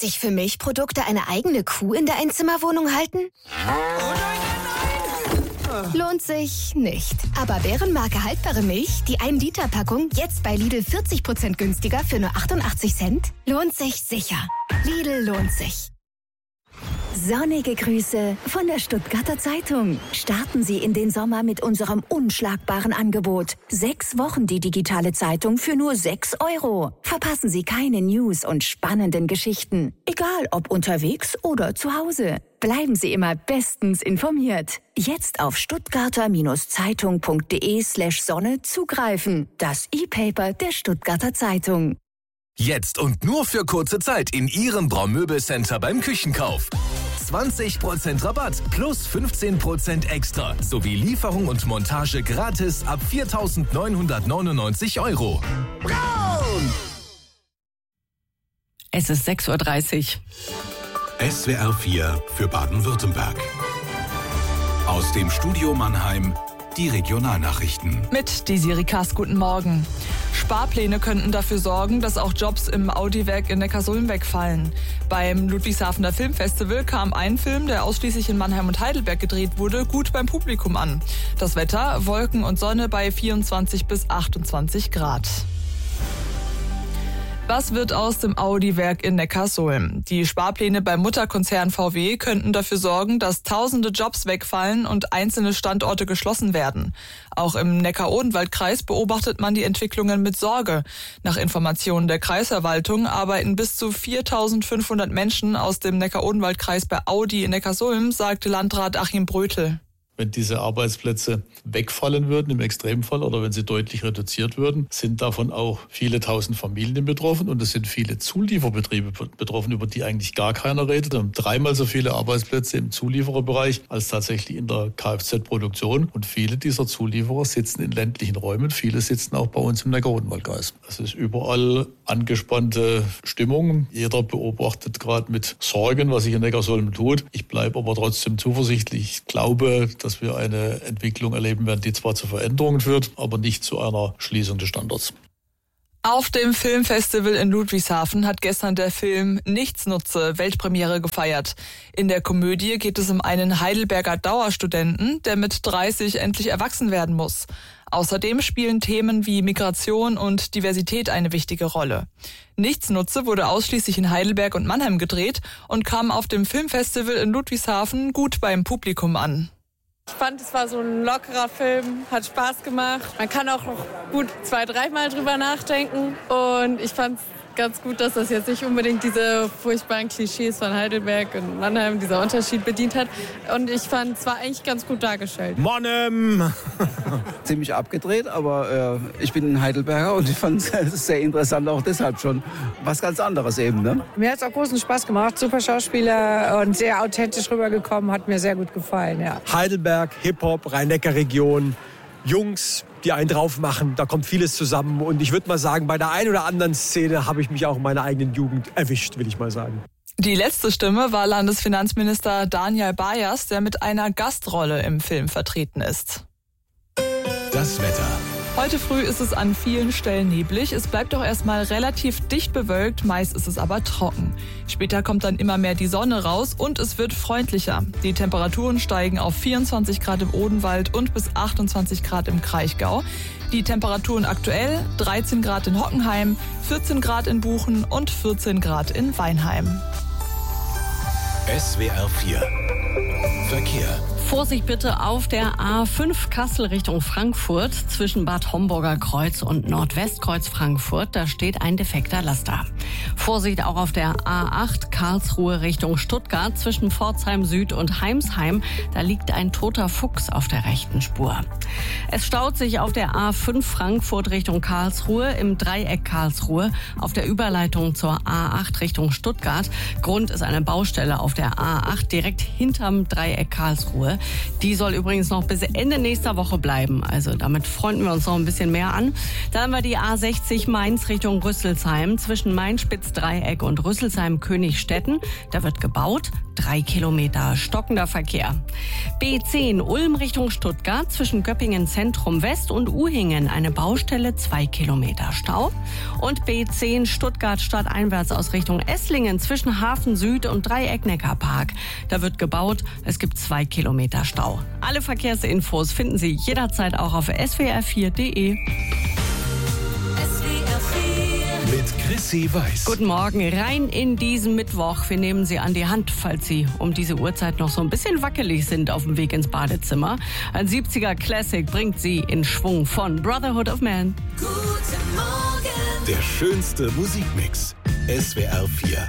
sich für Milchprodukte eine eigene Kuh in der Einzimmerwohnung halten? Oh nein! Lohnt sich nicht. Aber Bärenmarke haltbare Milch, die 1-Liter-Packung, jetzt bei Lidl 40% günstiger für nur 88 Cent? Lohnt sich sicher. Lidl lohnt sich. Sonnige Grüße von der Stuttgarter Zeitung. Starten Sie in den Sommer mit unserem unschlagbaren Angebot. 6 Wochen die digitale Zeitung für nur 6 €. Verpassen Sie keine News und spannenden Geschichten. Egal ob unterwegs oder zu Hause. Bleiben Sie immer bestens informiert. Jetzt auf stuttgarter-zeitung.de/Sonne zugreifen. Das E-Paper der Stuttgarter Zeitung. Jetzt und nur für kurze Zeit in Ihrem Braumöbelcenter beim Küchenkauf. 20% Rabatt plus 15% extra sowie Lieferung und Montage gratis ab 4.999 €. Braun! Es ist 6:30 Uhr. SWR 4 für Baden-Württemberg. Aus dem Studio Mannheim die Regionalnachrichten. Mit Desiree Kass, guten Morgen. Sparpläne könnten dafür sorgen, dass auch Jobs im Audi-Werk in Neckarsulm wegfallen. Beim Ludwigshafener Filmfestival kam ein Film, der ausschließlich in Mannheim und Heidelberg gedreht wurde, gut beim Publikum an. Das Wetter, Wolken und Sonne bei 24 bis 28 Grad. Was wird aus dem Audi-Werk in Neckarsulm? Die Sparpläne beim Mutterkonzern VW könnten dafür sorgen, dass tausende Jobs wegfallen und einzelne Standorte geschlossen werden. Auch im Neckar-Odenwald-Kreis beobachtet man die Entwicklungen mit Sorge. Nach Informationen der Kreisverwaltung arbeiten bis zu 4.500 Menschen aus dem Neckar-Odenwald-Kreis bei Audi in Neckarsulm, sagte Landrat Achim Brötel. Wenn diese Arbeitsplätze wegfallen würden im Extremfall oder wenn sie deutlich reduziert würden, sind davon auch viele tausend Familien betroffen und es sind viele Zulieferbetriebe betroffen, über die eigentlich gar keiner redet. Wir haben 3-mal so viele Arbeitsplätze im Zuliefererbereich als tatsächlich in der Kfz-Produktion und viele dieser Zulieferer sitzen in ländlichen Räumen, viele sitzen auch bei uns im Neckar-Odenwald-Kreis. Es ist überall angespannte Stimmung. Jeder beobachtet gerade mit Sorgen, was sich in Neckarsulm tut. Ich bleibe aber trotzdem zuversichtlich. Ich glaube, dass wir eine Entwicklung erleben werden, die zwar zu Veränderungen führt, aber nicht zu einer Schließung des Standorts. Auf dem Filmfestival in Ludwigshafen hat gestern der Film Nichtsnutze Weltpremiere gefeiert. In der Komödie geht es um einen Heidelberger Dauerstudenten, der mit 30 endlich erwachsen werden muss. Außerdem spielen Themen wie Migration und Diversität eine wichtige Rolle. Nichtsnutze wurde ausschließlich in Heidelberg und Mannheim gedreht und kam auf dem Filmfestival in Ludwigshafen gut beim Publikum an. Ich fand, es war so ein lockerer Film, hat Spaß gemacht. Man kann auch noch gut 2-3 Mal drüber nachdenken. Und ich fand es ganz gut, dass das jetzt nicht unbedingt diese furchtbaren Klischees von Heidelberg und Mannheim, dieser Unterschied bedient hat. Und ich fand, es war eigentlich ganz gut dargestellt. Mannheim! Ziemlich abgedreht, aber ich bin ein Heidelberger und ich fand es sehr interessant, auch deshalb schon. Was ganz anderes eben, ne? Mir hat es auch großen Spaß gemacht, super Schauspieler und sehr authentisch rübergekommen, hat mir sehr gut gefallen, ja. Heidelberg, Hip-Hop, Rhein-Neckar-Region, Jungs, die einen drauf machen, da kommt vieles zusammen. Und ich würde mal sagen, bei der einen oder anderen Szene habe ich mich auch in meiner eigenen Jugend erwischt, will ich mal sagen. Die letzte Stimme war Landesfinanzminister Daniel Bayers, der mit einer Gastrolle im Film vertreten ist. Das Wetter. Heute früh ist es an vielen Stellen neblig. Es bleibt auch erstmal relativ dicht bewölkt, meist ist es aber trocken. Später kommt dann immer mehr die Sonne raus und es wird freundlicher. Die Temperaturen steigen auf 24 Grad im Odenwald und bis 28 Grad im Kraichgau. Die Temperaturen aktuell 13 Grad in Hockenheim, 14 Grad in Buchen und 14 Grad in Weinheim. SWR 4 Verkehr. Vorsicht bitte auf der A5 Kassel Richtung Frankfurt zwischen Bad Homburger Kreuz und Nordwestkreuz Frankfurt. Da steht ein defekter Laster. Vorsicht auch auf der A8 Karlsruhe Richtung Stuttgart zwischen Pforzheim Süd und Heimsheim. Da liegt ein toter Fuchs auf der rechten Spur. Es staut sich auf der A5 Frankfurt Richtung Karlsruhe im Dreieck Karlsruhe auf der Überleitung zur A8 Richtung Stuttgart. Grund ist eine Baustelle auf der A8 direkt hinterm Dreieck Karlsruhe. Die soll übrigens noch bis Ende nächster Woche bleiben. Also damit freunden wir uns noch ein bisschen mehr an. Dann haben wir die A60 Mainz Richtung Rüsselsheim zwischen Mainz Spitzdreieck und Rüsselsheim-Königstetten. Da wird gebaut. 3 Kilometer stockender Verkehr. B10 Ulm Richtung Stuttgart zwischen Göppingen Zentrum West und Uhingen eine Baustelle, 2 Kilometer Stau. Und B10 Stuttgart stadteinwärts aus Richtung Esslingen zwischen Hafen Süd und Dreieck-Neckar-Park. Da wird gebaut, es gibt 2 Kilometer Stau. Alle Verkehrsinfos finden Sie jederzeit auch auf swr4.de. Mit Chrissy Weiß. Guten Morgen, rein in diesen Mittwoch. Wir nehmen Sie an die Hand, falls Sie um diese Uhrzeit noch so ein bisschen wackelig sind auf dem Weg ins Badezimmer. Ein 70er Classic bringt Sie in Schwung von Brotherhood of Man. Der schönste Musikmix. SWR 4.